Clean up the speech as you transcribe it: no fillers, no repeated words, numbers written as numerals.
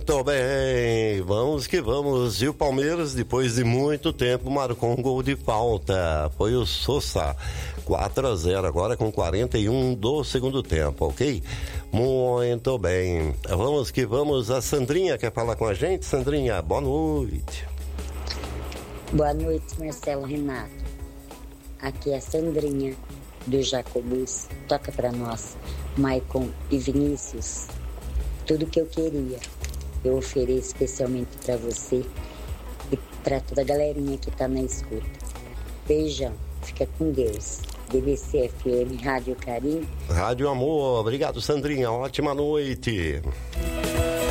Muito bem, vamos que vamos. E o Palmeiras, depois de muito tempo, marcou um gol de falta. Foi o Sousa, 4-0, agora com 41 do segundo tempo, ok? Muito bem, vamos que vamos. A Sandrinha quer falar com a gente? Sandrinha, boa noite. Boa noite, Marcelo Renato. Aqui é a Sandrinha do Jacobus. Toca pra nós, Maicon e Vinícius. Tudo que eu queria, eu ofereço especialmente pra você e pra toda a galerinha que tá na escuta. Beijão, fica com Deus. BBC FM, Rádio Carinho. Rádio Amor, obrigado, Sandrinha, ótima noite.